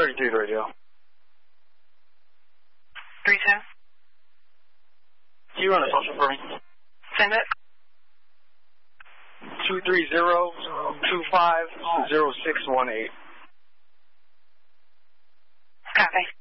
33 radio. 32? Can you run a social for me? Send it. 230-25-0618. Copy.